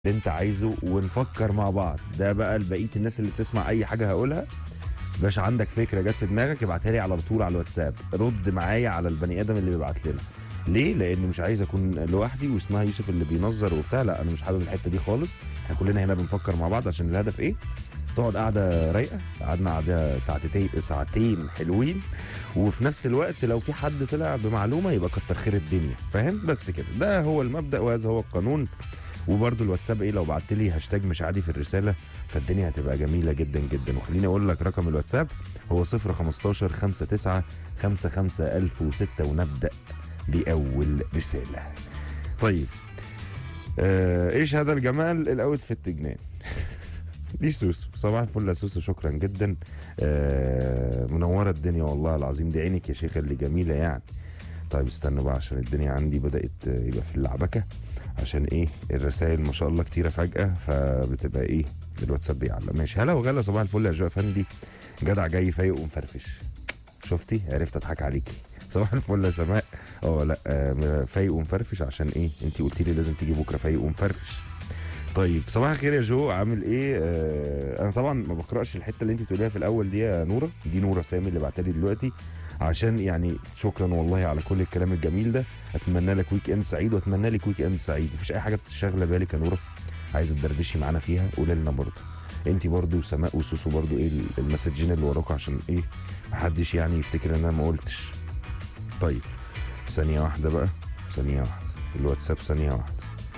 اللي انت عايزه ونفكر مع بعض. ده بقى لبقيه الناس اللي بتسمع اي حاجه هقولها. باش عندك فكره جت في دماغك ابعتها لي على طول على الواتساب، رد معايا على البني ادم اللي بيبعت لنا. ليه؟ لان مش عايز اكون لوحدي واسمها يوسف اللي بينظر وبتاع، لا انا مش حابب الحته دي خالص. احنا كلنا هنا بنفكر مع بعض عشان الهدف ايه؟ تقعد قاعده رايقه، قعدنا قعده ساعتين حلوين، وفي نفس الوقت لو في حد طلع بمعلومه يبقى كتر خير الدنيا، فاهم؟ بس كده، ده هو المبدا وهذا هو القانون. وبرده الواتساب ايه، لو بعت لي هاشتاج مش عادي في الرساله فالدنيا هتبقى جميله جدا جدا. وخليني اقول لك رقم الواتساب هو 015 59 55 1006 ونبدا باول رساله. طيب ايش هذا الجمال، الاوتفيت جنان. دي سوسو، صباح الفل يا سوسو، شكرا جدا. منوره الدنيا والله العظيم، دي عينك يا شيخه اللي جميله يعني. طيب استنوا بقى عشان الدنيا عندي بدات يبقى في اللعبكه، عشان ايه الرسائل ما شاء الله كتيره فجاه فبتبقى ايه الواتساب بيعلق. ماشي، هلا وغلا، صباح الفل يا جو افندي، جدع جاي فايق ومفرفش. شفتي عرفت اضحك عليكي. صباح الفل يا سماء. لا فايق ومفرفش عشان ايه انت قلتي لي لازم تيجي بكره فايق ومفرفش. طيب صباح الخير يا جو، عامل ايه؟ انا طبعا ما بقراش الحته اللي انت بتقوليها في الاول دي يا نوره، دي نوره سامي اللي بعتها لي دلوقتي، عشان يعني شكرا والله على كل الكلام الجميل ده. اتمنى لك ويك اند سعيد، واتمنى لك ويك اند سعيد. مفيش اي حاجه شاغله بالك يا نوره عايزه تدردشي معانا فيها قولي لنا برضه. انت برضه وسماء وسوسو برضه ايه المسجين اللي وراكم، عشان ايه محدش يعني يفتكر ان انا ما قلتش. طيب ثانيه واحده بقى، ثانيه واحده، الواتساب ثانيه واحده.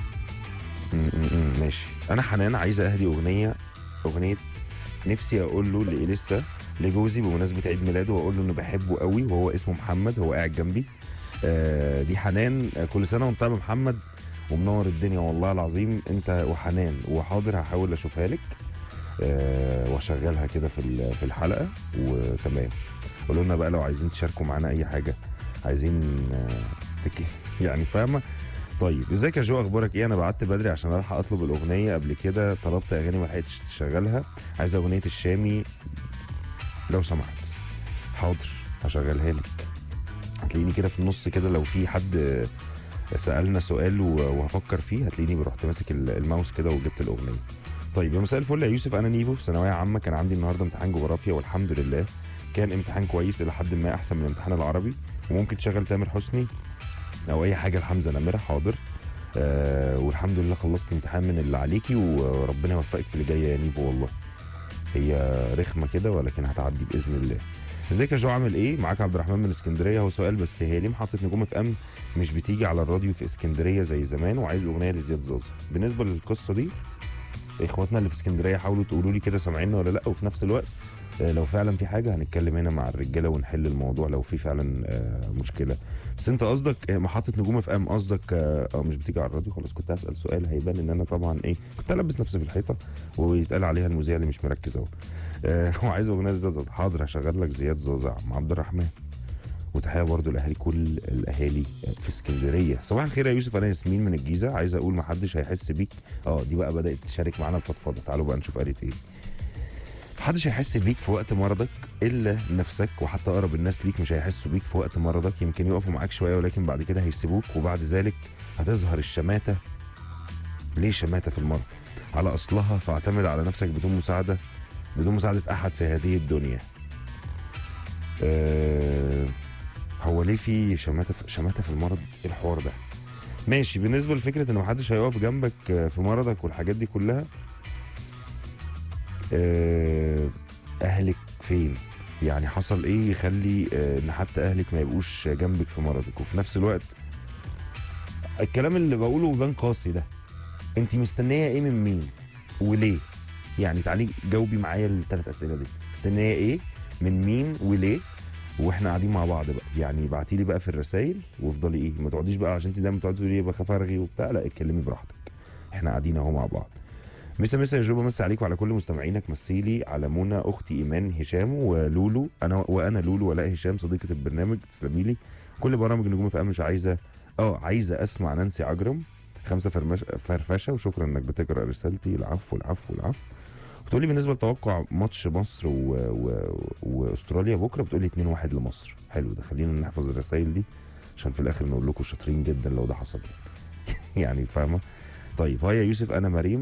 ماشي. انا حنان عايزه اهدي اغنيه نفسي اقول له لسه لجوزي بمناسبه عيد ميلاده، واقول له انه بحبه قوي وهو اسمه محمد، هو قاعد جنبي. دي حنان. كل سنه وانت طيب يا محمد ومنور الدنيا والله العظيم انت وحنان. وحاضر هحاول اشوفها لك واشغلها كده في الحلقه وتمام. قولوا لنا بقى لو عايزين تشاركوا معانا اي حاجه، عايزين يعني فاهمه. طيب ازيك يا جو، اخبارك ايه؟ انا بعت بدري عشان الحق اطلب الاغنيه، قبل كده طلبت اغاني ما لحقتش تشغلها، عايز اغنيه الشامي لو سمحت. حاضر هشغلها لك. هتلاقيني كده في النص كده لو في حد سالنا سؤال وهفكر فيه هتلاقيني رحت ماسك الماوس كده وجبت الاغنيه. طيب يا مساء الفل يا يوسف، انا نيفو في ثانويه عامه، كان عندي النهارده امتحان جغرافيا والحمد لله كان امتحان كويس الى حد ما، احسن من الامتحان العربي. وممكن تشغل تامر حسني او اي حاجه لحمزه نمره. حاضر. والحمد لله خلصت امتحان من اللي عليكي وربنا يوفقك في اللي جايه يا نيفو والله. هي رخمه كده ولكن هتعدي باذن الله. ازيك يا جو، عامل ايه؟ معاك عبد الرحمن من اسكندريه. هو سؤال بس، هي ليه محطه نجوم اف ام مش بتيجي على الراديو في اسكندريه زي زمان؟ وعايز اغنيه لزياد زوزة. بالنسبه للقصه دي اخواتنا اللي في اسكندريه حاولوا تقولوا لي كده سامعيننا ولا لا، وفي نفس الوقت لو فعلا في حاجه هنتكلم هنا مع الرجاله ونحل الموضوع لو في فعلا مشكله. بس انت قصدك محطه نجوم اف ام، قصدك مش بتيجي على الراديو. خلاص كنت هسال سؤال هيبان ان انا طبعا ايه كنت البس نفسي في الحيطه ويتقال عليها المذيع اللي مش مركز اهو. وعايز اغنيه لزياد زوزة. حاضر هشغل لك زياد زوزة مع عبد الرحمن. وتحيه برضو لاهالي، كل الاهالي في اسكندريه. صباح الخير يا يوسف، انا ياسمين من الجيزه، عايز اقول محدش هيحس بيك. دي بقى بدات تشارك معانا الفضفضه، تعالوا بقى نشوف قالت ايه. محدش هيحس بيك في وقت مرضك الا نفسك، وحتى اقرب الناس ليك مش هيحسوا بيك في وقت مرضك. يمكن يقفوا معاك شويه ولكن بعد كده هيسيبوك، وبعد ذلك هتظهر الشماته. ليه شماته في المرض؟ على اصلها، فاعتمد على نفسك بدون مساعده احد في هذه الدنيا. هو ليه في شماته في المرض؟ ايه الحوار ده؟ ماشي. بالنسبه لفكره ان محدش هيقف جنبك في مرضك والحاجات دي كلها، اهلك فين؟ يعني حصل ايه يخلي ان حتى اهلك ما يبقوش جنبك في مرضك؟ وفي نفس الوقت الكلام اللي بقوله بيبان قاسي ده، انت مستنيه ايه من مين وليه؟ يعني تعالي جاوبي معايا الثلاث اسئله دي، مستنيه ايه من مين وليه؟ واحنا قاعدين مع بعض بقى، يعني ابعتي لي بقى في الرسائل وافضلي ايه، ما تقعديش بقى عشان انت دايما بتقعدي تقولي بخاف ارغي وبتاع، لا اتكلمي براحتك، احنا قاعدين اهو مع بعض. مسا يا جوبا، مسا عليك وعلى كل مستمعينك، مسيلي على منى اختي ايمان هشام ولولو، وانا لولو ولاء هشام صديقه البرنامج، تسلمي لي. كل برامج نجوم في مش عايزه اسمع نانسي عجرم 5 فرفشه، وشكرا انك بتقرا رسالتي. العفو العفو العفو. بتقولي بالنسبه لتوقع ماتش مصر واستراليا بكره، بتقولي 2-1 لمصر. حلو ده، خلينا نحفظ الرسائل دي عشان في الاخر نقول لكم شاطرين جدا لو ده حصل. يعني فاهمه. طيب هيا يوسف، انا مريم